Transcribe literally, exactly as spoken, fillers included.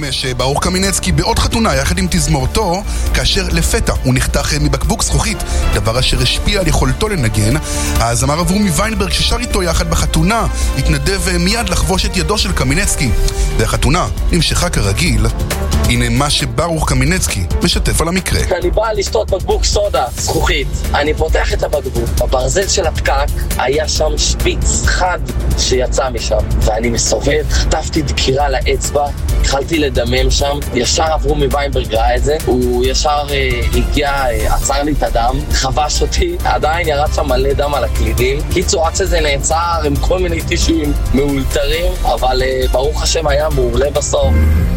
אמש ברוך קמינצקי בעוד חתונה יחד עם תזמורתו, כאשר לפתע הוא נחתך מבקבוק זכוכית, דבר אשר השפיע על יכולתו לנגן. הזמר אברומי ויינברג ששר איתו יחד בחתונה התנדב מיד לחבוש את ידו של קמינצקי, והחתונה נמשכה כרגיל. הנה מה שברוך קמינצקי משתף על המקרה. אני בא לשתות בקבוק סודה זכוכית, אני פותח את הבקבוק, בברזל של הפקק היה שם שפיץ חד שיצא משם, ואני מסובב, חטפתי דקירה לאצבע, התחלתי לדמם שם. ישר אברומי ויינברג ראה את זה, הוא ישר אה, הגיע, אה, עצר לי את הדם, חבש אותי, עדיין ירד שם מלא דם על הקלידים. קיצור, עד שזה נעצר עם כל מיני טישויים מאולתרים, אבל אה, ברוך השם היה מעולה בסוף.